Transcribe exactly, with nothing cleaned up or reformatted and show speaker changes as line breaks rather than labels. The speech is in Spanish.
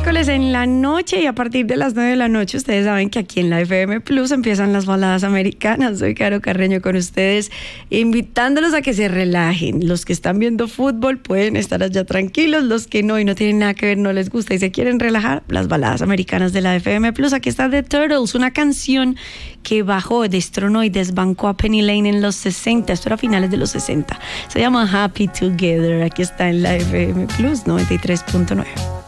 miércoles en la noche y a partir de las nueve de la noche ustedes saben que aquí en la F M Plus empiezan las baladas americanas. Soy Caro Carreño con ustedes, invitándolos a que se relajen. Los que están viendo fútbol pueden estar allá tranquilos, los que no y no tienen nada que ver, no les gusta y se quieren relajar, las baladas americanas de la F M Plus. Aquí está The Turtles, una canción que bajó, destronó y desbancó a Penny Lane en los sesenta. Esto era a finales de los sesenta. Se llama Happy Together. Aquí está en la F M Plus noventa y tres punto nueve.